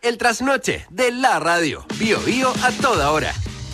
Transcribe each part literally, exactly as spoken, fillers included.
El trasnoche de la radio. Bio Bio a toda hora.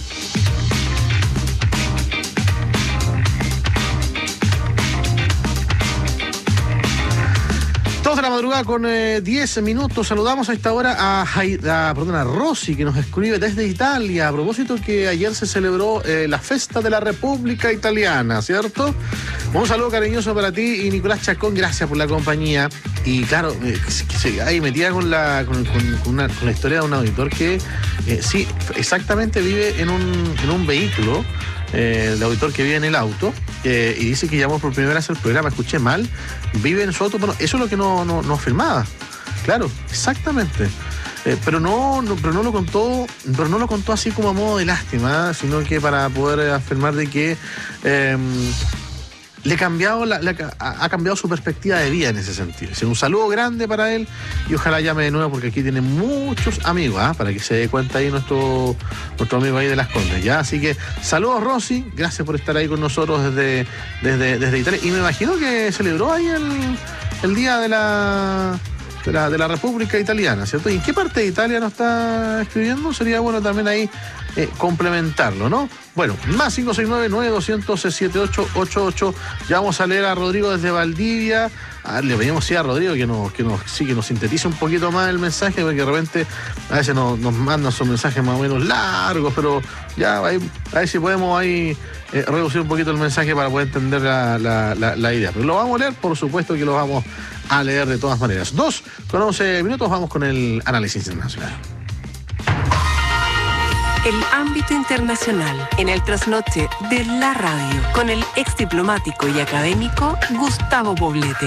Dos de la madrugada con eh, diez minutos. Saludamos a esta hora a, a, perdón, a Rosy, que nos escribe desde Italia. A propósito que ayer se celebró eh, la Festa de la República Italiana, ¿cierto? Un saludo cariñoso para ti y Nicolás Chacón, gracias por la compañía. Y claro, eh, ahí metida con la, con, con, con, una, con la historia de un auditor que eh, sí, exactamente vive en un, en un vehículo. Eh, el auditor que vive en el auto eh, y dice que llamó por primera vez el programa, escuché mal, vive en su auto. Bueno, eso es lo que no, no, no afirmaba. Claro, exactamente. Eh, pero no, no, pero no lo contó, pero no lo contó así como a modo de lástima, sino que para poder afirmar de que eh, le cambiado la, la, ha cambiado su perspectiva de vida en ese sentido. Es un saludo grande para él y ojalá llame de nuevo porque aquí tiene muchos amigos, ¿eh? Para que se dé cuenta ahí nuestro, nuestro amigo ahí de Las Condes, ¿ya? Así que saludos, Rosy, gracias por estar ahí con nosotros desde, desde, desde Italia. Y me imagino que celebró ahí el, el día de la, de la de la República Italiana, ¿cierto? ¿Y en qué parte de Italia nos está escribiendo? Sería bueno también ahí eh, complementarlo, ¿no? Bueno, más cinco seis nueve, nueve dos cero cero, siete ocho ocho ocho. Ya vamos a leer a Rodrigo desde Valdivia. A ver, le pedimos sí a Rodrigo que nos, que nos, sí, que nos sintetice un poquito más el mensaje, porque de repente a veces nos, nos mandan sus mensajes más o menos largos, pero ya ahí, a ver si podemos ahí eh, reducir un poquito el mensaje para poder entender la, la, la, la idea. Pero lo vamos a leer, por supuesto que lo vamos a leer de todas maneras. Dos con once minutos, vamos con el análisis internacional. El ámbito internacional en el trasnoche de la radio con el ex diplomático y académico Gustavo Poblete.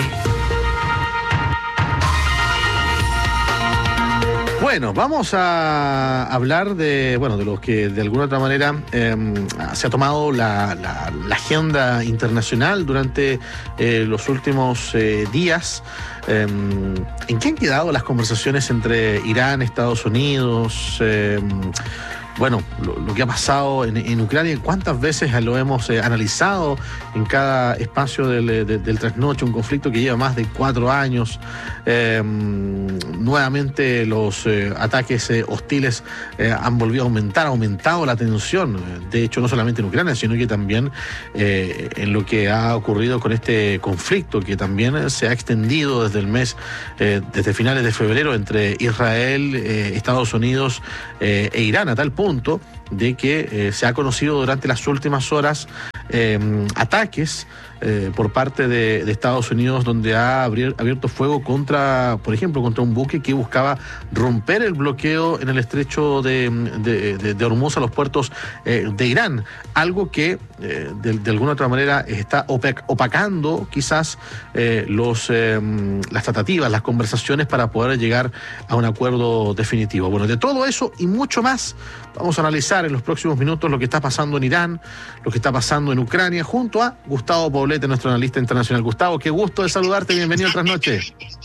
Bueno, vamos a hablar de, bueno, de los que de alguna otra manera eh, se ha tomado la, la, la agenda internacional durante eh, los últimos eh, días. Eh, ¿En qué han quedado las conversaciones entre Irán, Estados Unidos? Eh, Bueno, lo, lo que ha pasado en, en Ucrania, cuántas veces lo hemos eh, analizado en cada espacio del, de, del trasnoche, un conflicto que lleva más de cuatro años. Eh, nuevamente los eh, ataques eh, hostiles eh, han volvido a aumentar, ha aumentado la tensión, de hecho no solamente en Ucrania, sino que también eh, en lo que ha ocurrido con este conflicto, que también se ha extendido desde el mes, eh, desde finales de febrero, entre Israel, eh, Estados Unidos eh, e Irán, a tal punto punto de que eh, se ha conocido durante las últimas horas eh, ataques eh, por parte de, de Estados Unidos, donde ha abrir, abierto fuego contra, por ejemplo, contra un buque que buscaba romper el bloqueo en el estrecho de, de, de, de Hormuz a los puertos eh, de Irán, algo que eh, de, de alguna otra manera está opacando quizás eh, los, eh, las tratativas, las conversaciones para poder llegar a un acuerdo definitivo. Bueno, de todo eso y mucho más vamos a analizar en los próximos minutos lo que está pasando en Irán, lo que está pasando en Ucrania, junto a Gustavo Poblete, nuestro analista internacional. Gustavo, qué gusto de saludarte, bienvenido al Trasnoche.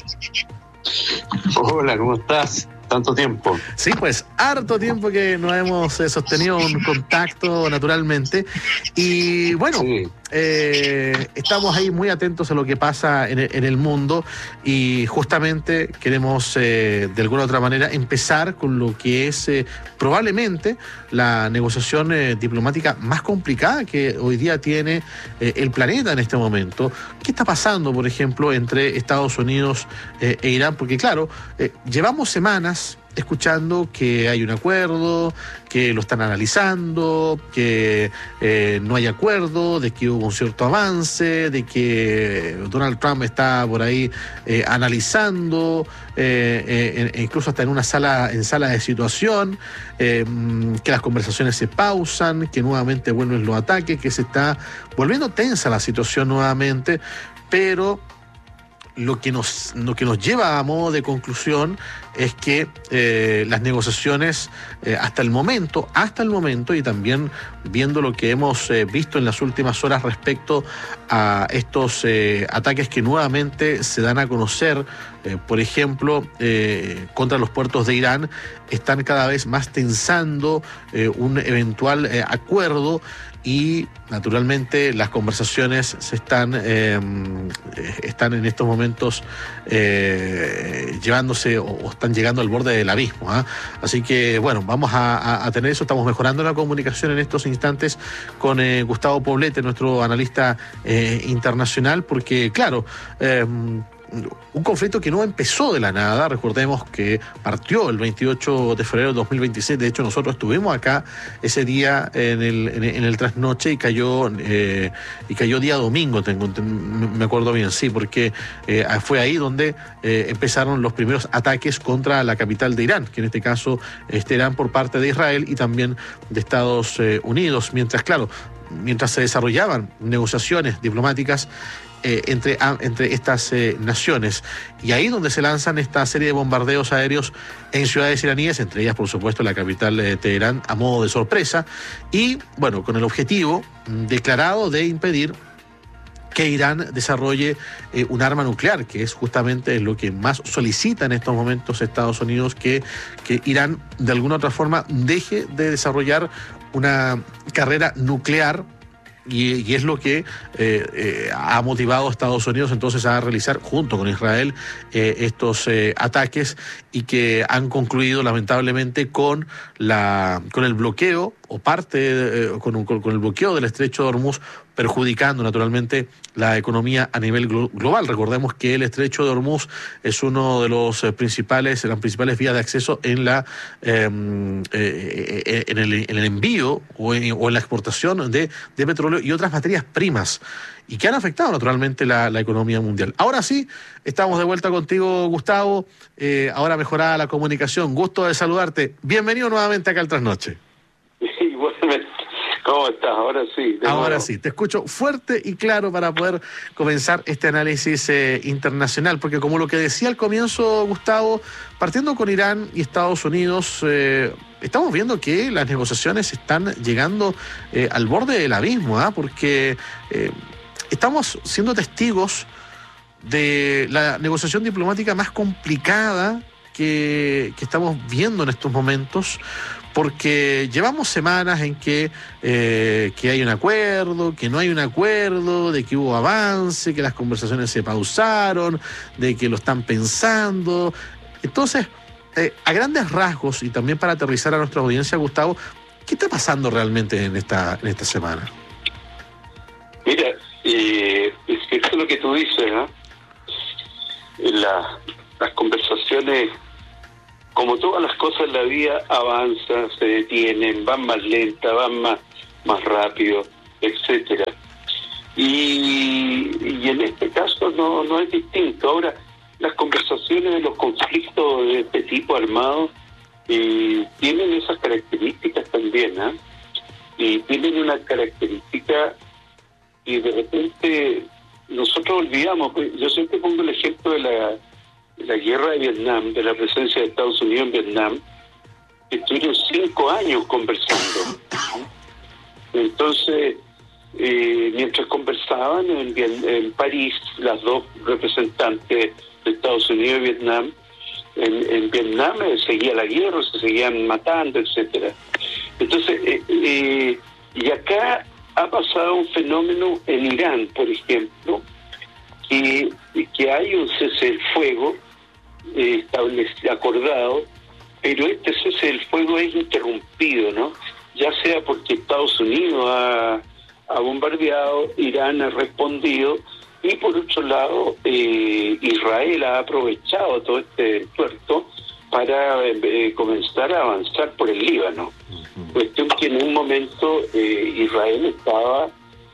Hola, ¿cómo estás? Tanto tiempo. Sí, pues, harto tiempo que nos hemos eh, sostenido un contacto naturalmente. Y bueno, sí. eh, estamos ahí muy atentos a lo que pasa en el, en el mundo y justamente queremos eh, de alguna u otra manera empezar con lo que es eh, probablemente la negociación eh, diplomática más complicada que hoy día tiene eh, el planeta en este momento. ¿Qué está pasando, por ejemplo, entre Estados Unidos eh, e Irán? Porque claro, eh, llevamos semanas escuchando que hay un acuerdo, que lo están analizando, que eh, no hay acuerdo, de que hubo un cierto avance, de que Donald Trump está por ahí eh, analizando, eh, eh, incluso hasta en una sala, en sala de situación, eh, que las conversaciones se pausan, que nuevamente vuelven los ataques, que se está volviendo tensa la situación nuevamente, pero Lo que, nos, lo que nos lleva a modo de conclusión es que eh, las negociaciones eh, hasta el momento, hasta el momento y también viendo lo que hemos eh, visto en las últimas horas respecto a estos eh, ataques que nuevamente se dan a conocer, eh, por ejemplo, eh, contra los puertos de Irán, están cada vez más tensando eh, un eventual eh, acuerdo. Y naturalmente las conversaciones se están eh, están en estos momentos eh, llevándose o, están llegando al borde del abismo, ¿eh? Así que, bueno, vamos a, a, a tener eso. Estamos mejorando la comunicación en estos instantes con eh, Gustavo Poblete, nuestro analista eh, internacional, porque, claro, eh, un conflicto que no empezó de la nada. Recordemos que partió el veintiocho de febrero de dos mil veintiséis. De hecho, nosotros estuvimos acá ese día en el, en el, en el trasnoche y cayó eh, y cayó día domingo, tengo, me acuerdo bien, sí, porque eh, fue ahí donde eh, empezaron los primeros ataques contra la capital de Irán, que en este caso este, eran por parte de Israel y también de Estados eh, Unidos. Mientras, claro, mientras se desarrollaban negociaciones diplomáticas Eh, entre, a, entre estas eh, naciones. Y ahí donde se lanzan esta serie de bombardeos aéreos en ciudades iraníes, entre ellas, por supuesto, la capital de Teherán, a modo de sorpresa, y, bueno, con el objetivo declarado de impedir que Irán desarrolle eh, un arma nuclear, que es justamente lo que más solicita en estos momentos Estados Unidos, que, que Irán, de alguna u otra forma, deje de desarrollar una carrera nuclear. Y, y es lo que eh, eh, ha motivado a Estados Unidos entonces a realizar junto con Israel eh, estos eh, ataques, y que han concluido lamentablemente con la con el bloqueo o parte eh, con, con, con el bloqueo del estrecho de Hormuz, perjudicando naturalmente la economía a nivel glo- global. Recordemos que el estrecho de Hormuz es uno de los eh, principales, las principales vías de acceso en la eh, eh, en, el, en el envío o en, o en la exportación de, de petróleo y otras materias primas, y que han afectado naturalmente la, la economía mundial. Ahora sí, estamos de vuelta contigo, Gustavo. Eh, ahora mejorada la comunicación. Gusto de saludarte. Bienvenido nuevamente acá al Trasnoche. Igualmente. ¿Cómo estás? Ahora sí. Ahora nuevo. sí, te escucho fuerte y claro para poder comenzar este análisis eh, internacional, porque como lo que decía al comienzo, Gustavo, partiendo con Irán y Estados Unidos, eh, estamos viendo que las negociaciones están llegando eh, al borde del abismo, ¿eh? porque eh, estamos siendo testigos de la negociación diplomática más complicada que, que estamos viendo en estos momentos, porque llevamos semanas en que, eh, que hay un acuerdo, que no hay un acuerdo, de que hubo avance, que las conversaciones se pausaron, de que lo están pensando. Entonces, eh, a grandes rasgos, y también para aterrizar a nuestra audiencia, Gustavo, ¿qué está pasando realmente en esta, en esta semana? Mira, eh, es que eso es lo que tú dices, ¿no? La, las conversaciones, como todas las cosas en la vida, avanzan, se detienen, van más lentas, van más, más rápido, etcétera. Y, y en este caso no, no es distinto. Ahora, las conversaciones de los conflictos de este tipo armado eh, tienen esas características también, ¿eh? Y tienen una característica y de repente nosotros olvidamos. Yo siempre pongo el ejemplo de la la guerra de Vietnam, de la presencia de Estados Unidos en Vietnam, que estuvieron cinco años conversando. Entonces, eh, mientras conversaban en, en París, las dos representantes de Estados Unidos y Vietnam, en, en Vietnam eh, seguía la guerra, se seguían matando, etcétera. Entonces, eh, eh, y acá ha pasado un fenómeno en Irán, por ejemplo, que, que hay un cese del fuego eh, establecido, acordado, pero este cese del fuego es interrumpido, ¿no? Ya sea porque Estados Unidos ha, ha bombardeado, Irán ha respondido, y por otro lado eh, Israel ha aprovechado todo este tuerto para eh, comenzar a avanzar por el Líbano. Uh-huh. Cuestión que en un momento eh, Israel estaba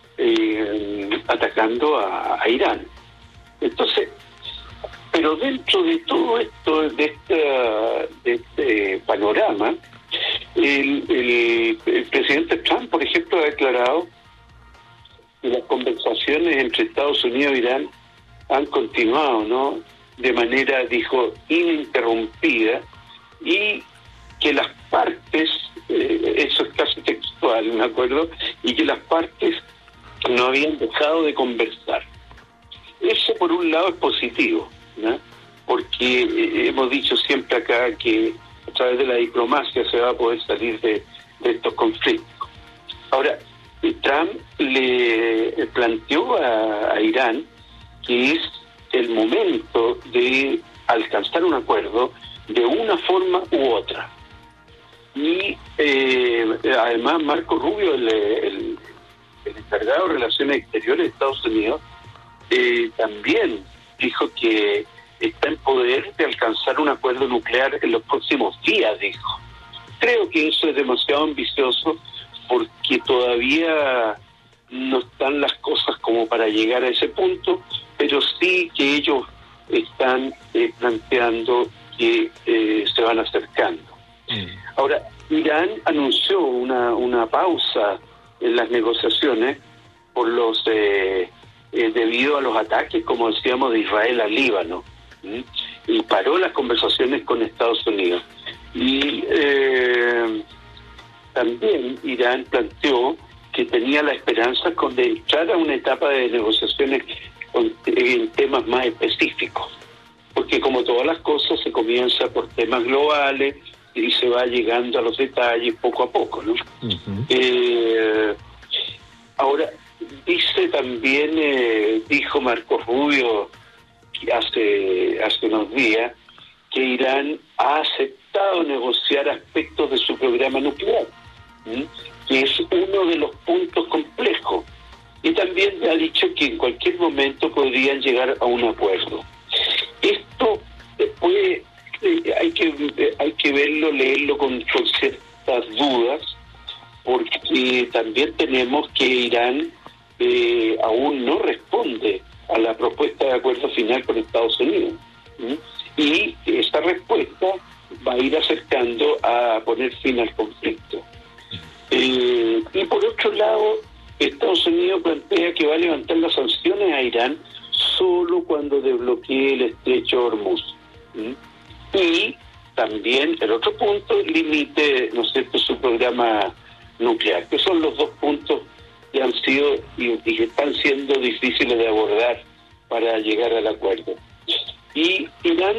eh, atacando a, a Irán. Entonces, pero dentro de todo esto, de este, de este panorama, el, el, el presidente Trump, por ejemplo, ha declarado que las conversaciones entre Estados Unidos e Irán han continuado, ¿no?, de manera, dijo, ininterrumpida, y que las partes, eh, eso es casi textual, ¿me acuerdo?, y que las partes no habían dejado de conversar. Eso por un lado es positivo, ¿no?, porque eh, hemos dicho siempre acá que a través de la diplomacia se va a poder salir de, de estos conflictos. Ahora, Trump le planteó a, a Irán que es el momento de alcanzar un acuerdo de una forma u otra. Y eh, además Marco Rubio, el, el, el encargado de Relaciones Exteriores de Estados Unidos, eh, también dijo que está en poder de alcanzar un acuerdo nuclear en los próximos días, dijo. Creo que eso es demasiado ambicioso porque todavía no están las cosas como para llegar a ese punto, pero sí que ellos están eh, planteando que eh, se van acercando. Mm. Ahora, Irán anunció una, una pausa en las negociaciones por los eh, eh, debido a los ataques, como decíamos, de Israel al Líbano, ¿sí? Y paró las conversaciones con Estados Unidos. Y eh, también Irán planteó que tenía la esperanza de entrar a una etapa de negociaciones con, en temas más específicos, porque como todas las cosas se comienza por temas globales y se va llegando a los detalles poco a poco, ¿no? Uh-huh. Eh, ahora, dice también, eh, dijo Marco Rubio hace, hace unos días, que Irán ha aceptado negociar aspectos de su programa nuclear, ¿sí? Que es uno de los puntos complejos. Y también ha dicho que en cualquier momento podrían llegar a un acuerdo. Esto después eh, hay que eh, hay que verlo, leerlo con, con ciertas dudas, porque también tenemos que Irán eh, aún no responde a la propuesta de acuerdo final con Estados Unidos, ¿sí? Y esta respuesta va a ir acercando a poner fin al conflicto. Eh, y por otro lado, Estados Unidos plantea que va a levantar las sanciones a Irán solo cuando desbloquee el estrecho Hormuz. ¿Sí? Y también, el otro punto, limite, ¿no es cierto?, su programa nuclear, que son los dos puntos que han sido y, y están siendo difíciles de abordar para llegar al acuerdo. Y Irán,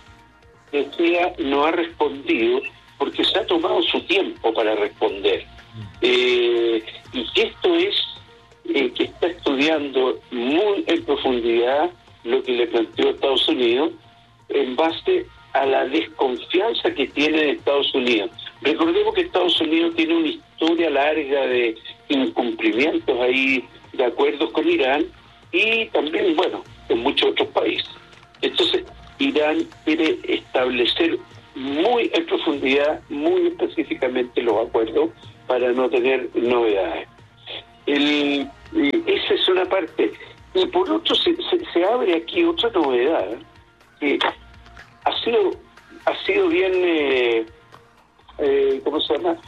decía, no ha respondido porque se ha tomado su tiempo para responder. Eh, y que esto es eh, que está estudiando muy en profundidad lo que le planteó Estados Unidos en base a la desconfianza que tiene de Estados Unidos. Recordemos que Estados Unidos tiene una historia larga de incumplimientos ahí de acuerdos con Irán y también, bueno, en muchos otros países. Entonces, Irán quiere establecer muy en profundidad, muy específicamente los acuerdos para no tener novedades. El, esa es una parte. Y por otro, se, se, se abre aquí otra novedad que ha sido ha sido bien, eh, eh, ¿cómo se llama?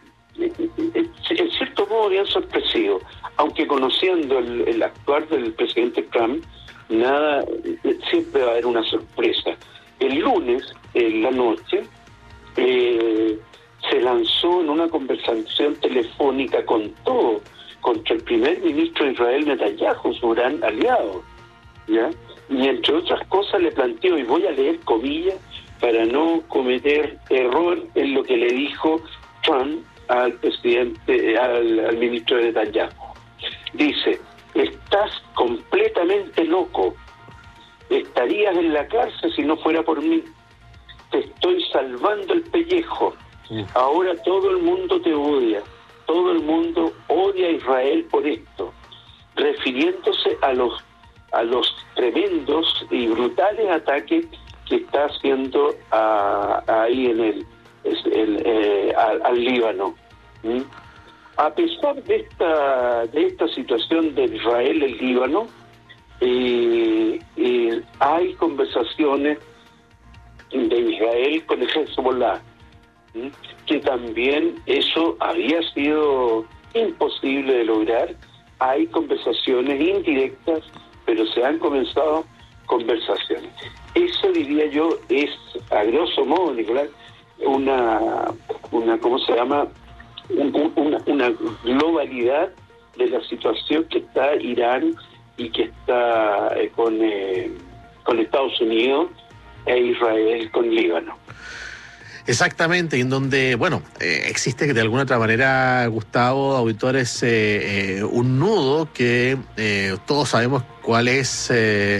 En cierto modo bien sorpresivo, aunque conociendo el, el actuar del presidente Trump, nada, siempre va a haber una sorpresa. El lunes, en la noche, eh, se lanzó en una conversación telefónica con todo contra el primer ministro de Israel, Netanyahu, su gran aliado, ¿ya? Y entre otras cosas le planteó, y voy a leer comillas para no cometer error en lo que le dijo Trump al presidente, al, al ministro de Netanyahu. Dice: estás completamente loco, estarías en la cárcel si no fuera por mí, te estoy salvando el pellejo, ahora todo el mundo te odia, todo el mundo odia a Israel por esto, refiriéndose a los a los tremendos y brutales ataques que está haciendo a, a ahí en el, el eh, al, al Líbano. ¿Mm? A pesar de esta de esta situación de Israel, el Líbano, eh, eh, hay conversaciones de Israel con el Hezbollah, ¿Mm? que también eso había sido imposible de lograr. Hay conversaciones indirectas, pero se han comenzado conversaciones. Eso, diría yo, es, a grosso modo, Nicolás, una, una ¿cómo se llama?, un, una, una globalidad de la situación que está Irán y que está eh, con, eh, con Estados Unidos e Israel con Líbano. Exactamente, en donde, bueno, eh, existe de alguna otra manera, Gustavo, auditores, eh, eh, un nudo que eh, todos sabemos cuál es, eh,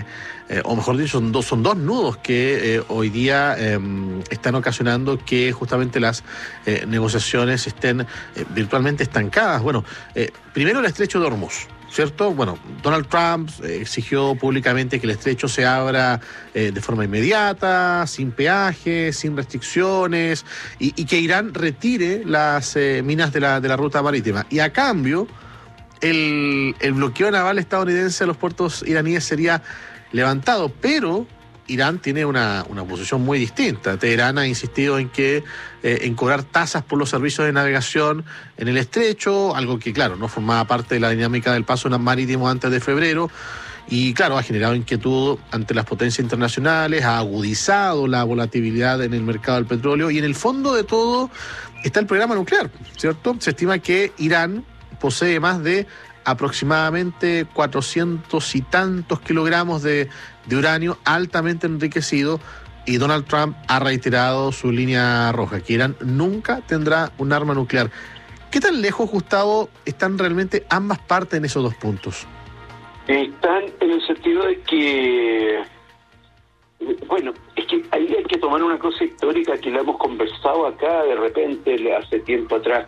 eh, o mejor dicho, son dos, son dos nudos que eh, hoy día eh, están ocasionando que justamente las eh, negociaciones estén eh, virtualmente estancadas. Bueno, eh, primero el estrecho de Hormuz, ¿cierto? Bueno, Donald Trump eh, exigió públicamente que el estrecho se abra eh, de forma inmediata, sin peaje, sin restricciones, y, y que Irán retire las eh, minas de la, de la ruta marítima. Y a cambio, el, el bloqueo naval estadounidense a los puertos iraníes sería levantado, pero Irán tiene una, una posición muy distinta. Teherán ha insistido en que eh, en cobrar tasas por los servicios de navegación en el estrecho, algo que, claro, no formaba parte de la dinámica del paso marítimo antes de febrero, y, claro, ha generado inquietud ante las potencias internacionales, ha agudizado la volatilidad en el mercado del petróleo, y en el fondo de todo está el programa nuclear, ¿cierto? Se estima que Irán posee más de aproximadamente cuatrocientos y tantos kilogramos de, de uranio altamente enriquecido, y Donald Trump ha reiterado su línea roja, que Irán nunca tendrá un arma nuclear. ¿Qué tan lejos, Gustavo, están realmente ambas partes en esos dos puntos? Están en el sentido de que, bueno, es que ahí hay que tomar una cosa histórica que la hemos conversado acá de repente hace tiempo atrás.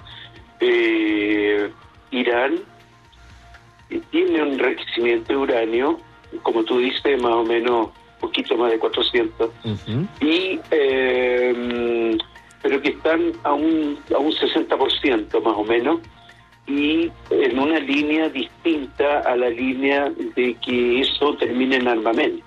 Eh, Irán tiene un enriquecimiento de uranio, como tú dices, más o menos un poquito más de cuatrocientos, uh-huh. y eh, pero que están a un, a un sesenta por ciento más o menos, y en una línea distinta a la línea de que eso termine en armamento.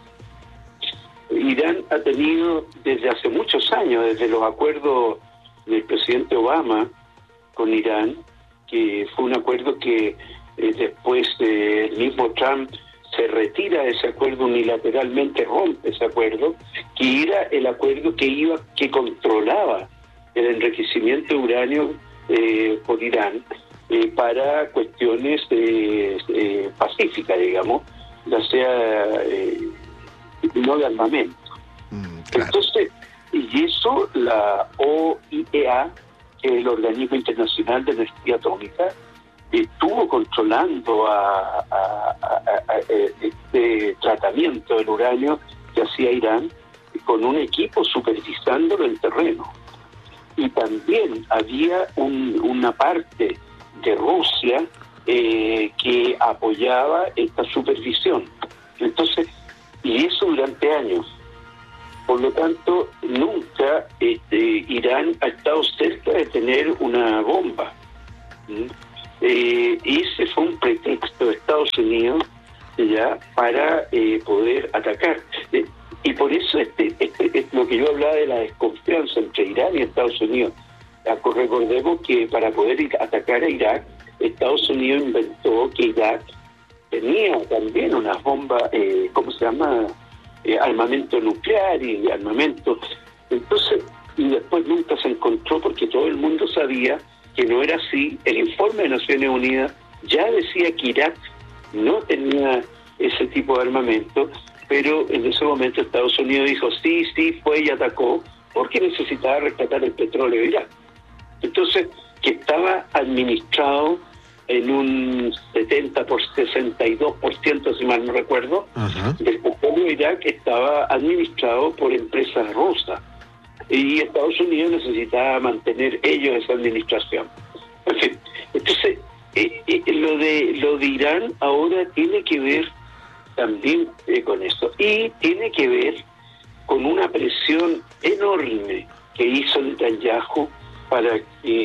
Irán ha tenido desde hace muchos años, desde los acuerdos del presidente Obama con Irán, que fue un acuerdo que eh, después eh, el mismo Trump se retira de ese acuerdo unilateralmente, rompe ese acuerdo, que era el acuerdo que iba que controlaba el enriquecimiento de uranio eh, por Irán eh, para cuestiones eh, eh, pacíficas, digamos, ya sea eh, no de armamento. Mm, claro. Entonces, y eso la O I E A, que es el Organismo Internacional de Energía Atómica, estuvo controlando a, a, a, a, a este tratamiento del uranio que hacía Irán, con un equipo supervisándolo en terreno. Y también había un, una parte de Rusia eh, que apoyaba esta supervisión. Entonces, y eso durante años. Por lo tanto, nunca este, Irán ha estado cerca de tener una bomba. ¿Mm? Eh, ese fue un pretexto de Estados Unidos ya para eh, poder atacar. Eh, y por eso este, este es lo que yo hablaba de la desconfianza entre Irán y Estados Unidos. Recordemos que para poder ir, atacar a Irak, Estados Unidos inventó que Irak tenía también unas bombas, eh, ¿cómo se llama? Eh, armamento nuclear y armamento. Entonces, y después nunca se encontró, porque todo el mundo sabía que no era así. El informe de Naciones Unidas ya decía que Irak no tenía ese tipo de armamento, pero en ese momento Estados Unidos dijo sí, sí, fue y atacó, porque necesitaba rescatar el petróleo de Irak. Entonces, que estaba administrado en un setenta por sesenta y dos por ciento, si mal no recuerdo, uh-huh. del petróleo de Irak estaba administrado por empresas rusas, y Estados Unidos necesitaba mantener ellos esa administración. En fin, entonces eh, eh, lo de lo de Irán ahora tiene que ver también eh, con eso, y tiene que ver con una presión enorme que hizo Netanyahu para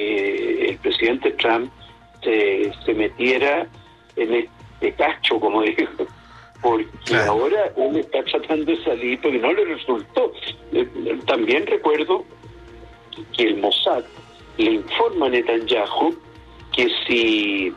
que el presidente Trump se, se metiera en este cacho, como dijo, porque claro. Ahora él está tratando de salir porque no le resultó. También recuerdo que el Mossad le informa a Netanyahu que si,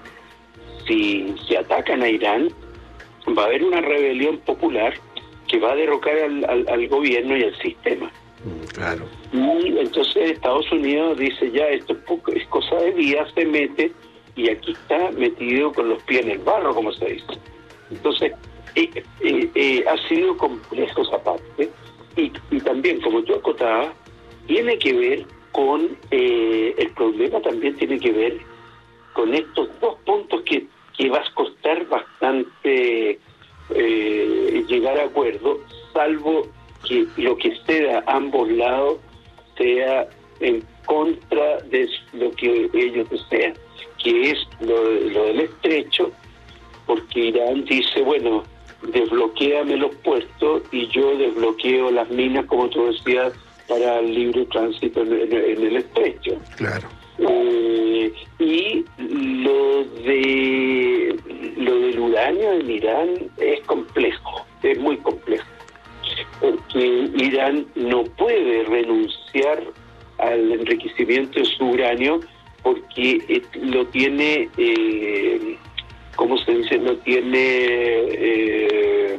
si se atacan a Irán, va a haber una rebelión popular que va a derrocar al, al, al gobierno y al sistema. Claro. Y entonces Estados Unidos dice, ya, esto es, es cosa de días, se mete, y aquí está metido con los pies en el barro, como se dice. Entonces, eh, eh, eh, ha sido complejo esa parte, y, y también, como tú acotabas, tiene que ver con, eh, el problema también tiene que ver con estos dos puntos que, que va a costar bastante eh, llegar a acuerdo, salvo que lo que ceda a ambos lados sea en contra de lo que ellos desean, que es lo, lo del estrecho, porque Irán dice, bueno, desbloquéame los puertos y yo desbloqueo las minas, como tú decías, para el libre tránsito en, en, en el estrecho. Claro. Eh, y lo de lo del uranio en Irán es complejo, es muy complejo, porque Irán no puede renunciar al enriquecimiento de su uranio porque eh, lo tiene, eh, ¿cómo se dice? Lo tiene eh,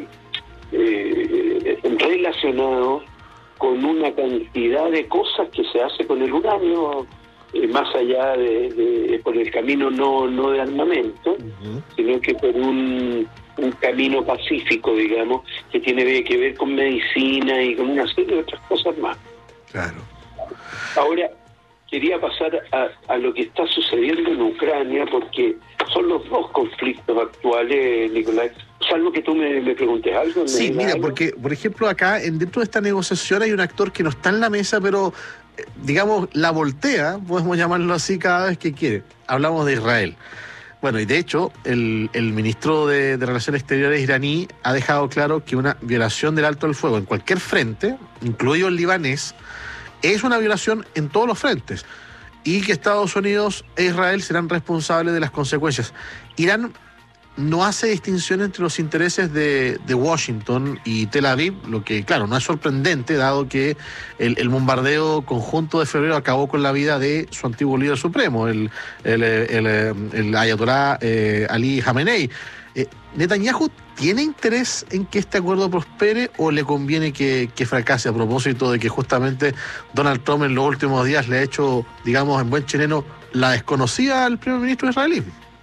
eh, relacionado con una cantidad de cosas que se hace con el uranio, eh, más allá de, de por el camino no no de armamento, uh-huh. sino que por un, un camino pacífico, digamos, que tiene que ver con medicina y con una serie de otras cosas más. Claro. Ahora, quería pasar a, a lo que está sucediendo en Ucrania, porque son los dos conflictos actuales, Nicolás. Salvo que tú me, me preguntes algo. ¿Me sí, mira, algo? porque, por ejemplo, acá, en, dentro de esta negociación hay un actor que no está en la mesa, pero, eh, digamos, la voltea, podemos llamarlo así, cada vez que quiere. Hablamos de Israel. Bueno, y de hecho, el, el ministro de, de Relaciones Exteriores iraní ha dejado claro que una violación del alto del fuego en cualquier frente, incluido el libanés, es una violación en todos los frentes, y que Estados Unidos e Israel serán responsables de las consecuencias. Irán no hace distinción entre los intereses de, de Washington y Tel Aviv, lo que, claro, no es sorprendente, dado que el, el bombardeo conjunto de febrero acabó con la vida de su antiguo líder supremo, el, el, el, el, el ayatolá eh, Ali Khamenei. Eh, ¿Netanyahu tiene interés en que este acuerdo prospere o le conviene que, que fracase, a propósito de que justamente Donald Trump en los últimos días le ha hecho, digamos, en buen chileno, la desconocida al primer ministro israelí?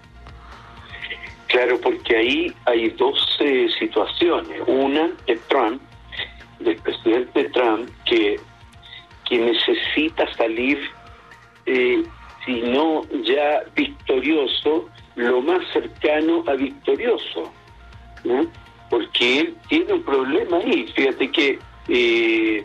Claro, porque ahí hay dos eh, situaciones. Una es Trump, del presidente Trump, que, que necesita salir, eh, si no ya victorioso, lo más cercano a victorioso, ¿no? Porque él tiene un problema ahí. Fíjate que, eh,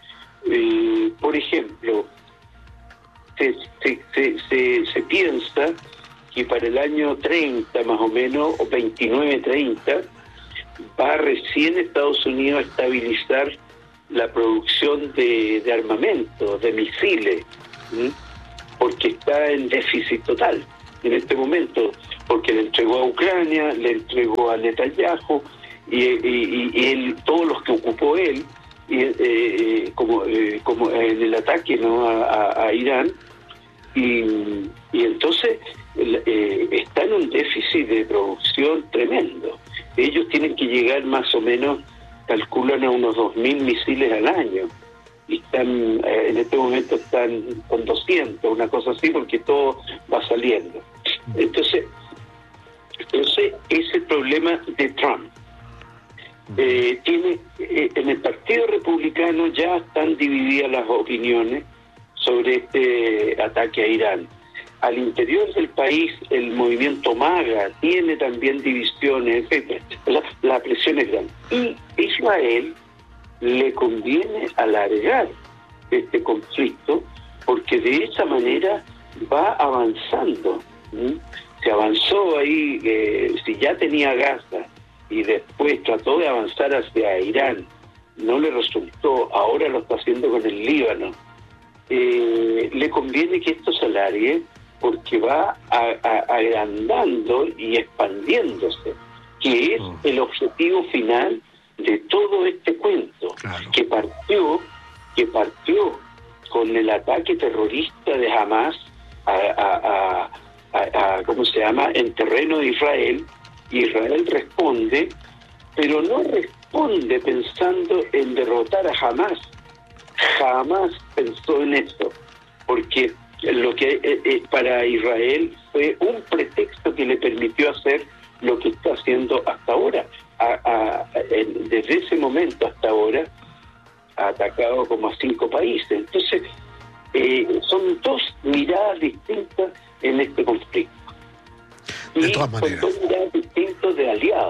eh, por ejemplo, se, se, se, se, se piensa que para el año treinta más o menos, o veintinueve treinta, va recién Estados Unidos a estabilizar la producción de, de armamento, de misiles, ¿sí? Porque está en déficit total en este momento, porque le entregó a Ucrania, le entregó a Netanyahu, y, y, y él, todos los que ocupó él, y, eh, como, eh, como en el ataque, ¿no?, a, a, a Irán, y, y entonces eh, está en un déficit de producción tremendo. Ellos tienen que llegar más o menos, calculan a unos dos mil misiles al año, y están eh, en este momento están con doscientos, una cosa así, porque todo va saliendo. Entonces, entonces es el problema de Trump. Eh, tiene eh, en el Partido Republicano ya están divididas las opiniones sobre este ataque a Irán. Al interior del país, el movimiento MAGA tiene también divisiones, etcétera. La, la presión es grande. Y Israel le conviene alargar este conflicto, porque de esa manera va avanzando. ¿Mm? Se avanzó ahí, eh, si ya tenía Gaza y después trató de avanzar hacia Irán, no le resultó, ahora lo está haciendo con el Líbano. Eh, le conviene que esto se alargue, porque va a, a, agrandando y expandiéndose, que es oh. el objetivo final de todo este cuento, claro. que partió que partió con el ataque terrorista de Hamas a, a, a, a, a ¿cómo se llama?, en terreno de Israel. Israel responde, pero no responde pensando en derrotar a Hamas. Jamás pensó en eso, porque lo que eh, para Israel fue un pretexto que le permitió hacer lo que está haciendo hasta ahora. A, a, en, desde ese momento hasta ahora ha atacado como a cinco países. Entonces eh, son dos miradas distintas en este conflicto, de y todas maneras son dos miradas distintas de aliados.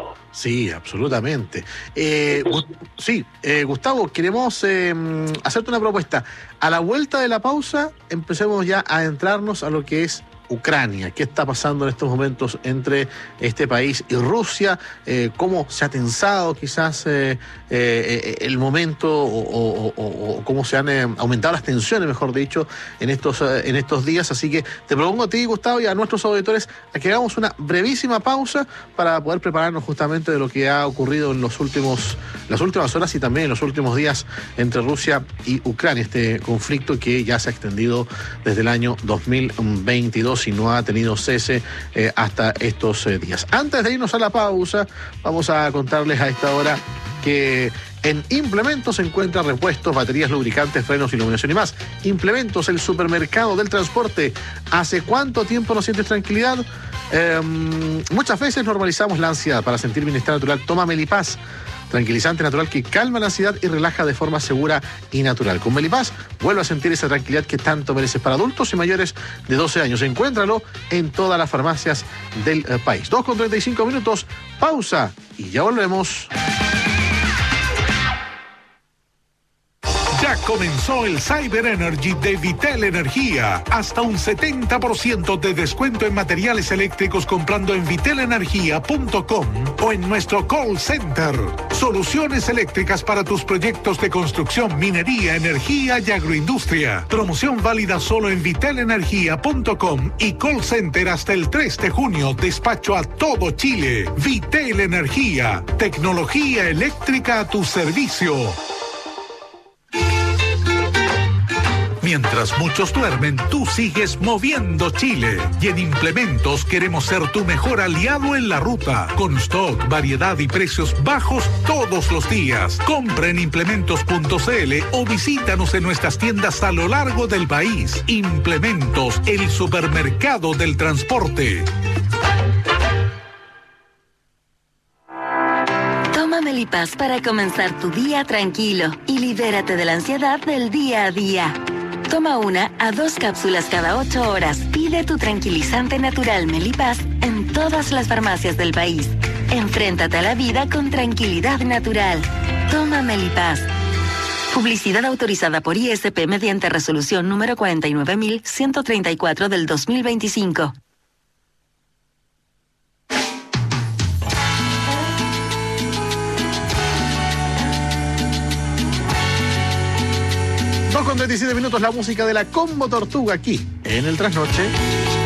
Sí, absolutamente. Eh, Gu- sí, eh, Gustavo, queremos eh, hacerte una propuesta. A la vuelta de la pausa, empecemos ya a entrarnos a lo que es Ucrania. ¿Qué está pasando en estos momentos entre este país y Rusia? Eh, ¿Cómo se ha tensado quizás eh, eh, el momento o, o- o- o cómo se han eh, aumentado las tensiones, mejor dicho, en estos, eh, en estos días? Así que te propongo a ti, Gustavo, y a nuestros auditores a que hagamos una brevísima pausa para poder prepararnos justamente de lo que ha ocurrido en los últimos, las últimas horas y también en los últimos días entre Rusia y Ucrania, este conflicto que ya se ha extendido desde el año dos mil veintidós y no ha tenido cese eh, hasta estos eh, días. Antes de irnos a la pausa, vamos a contarles a esta hora que en Implementos se encuentran repuestos, baterías, lubricantes, frenos, iluminación y más. Implementos, el supermercado del transporte. ¿Hace cuánto tiempo no sientes tranquilidad? Eh, muchas veces normalizamos la ansiedad. Para sentir bienestar natural, toma Melipaz, tranquilizante natural que calma la ansiedad y relaja de forma segura y natural. Con Melipaz, vuelve a sentir esa tranquilidad que tanto mereces. Para adultos y mayores de doce años. Encuéntralo en todas las farmacias del eh, país. dos con treinta y cinco minutos, pausa y ya volvemos. Ya comenzó el Cyber Energy de Vitel Energía. Hasta un setenta por ciento de descuento en materiales eléctricos comprando en vitel energía punto com o en nuestro call center. Soluciones eléctricas para tus proyectos de construcción, minería, energía y agroindustria. Promoción válida solo en vitel energía punto com y call center hasta el tres de junio. Despacho a todo Chile. Vitel Energía. Tecnología eléctrica a tu servicio. Mientras muchos duermen, tú sigues moviendo Chile. Y en Implementos queremos ser tu mejor aliado en la ruta. Con stock, variedad y precios bajos todos los días. Compra en implementos punto c l o visítanos en nuestras tiendas a lo largo del país. Implementos, el supermercado del transporte. Toma Melipaz para comenzar tu día tranquilo y libérate de la ansiedad del día a día. Toma una a dos cápsulas cada ocho horas. Pide tu tranquilizante natural Melipaz en todas las farmacias del país. Enfréntate a la vida con tranquilidad natural. Toma Melipaz. Publicidad autorizada por I S P mediante resolución número cuarenta y nueve mil ciento treinta y cuatro del dos mil veinticinco. dos con treinta y siete minutos, la música de la Combo Tortuga aquí en el Trasnoche.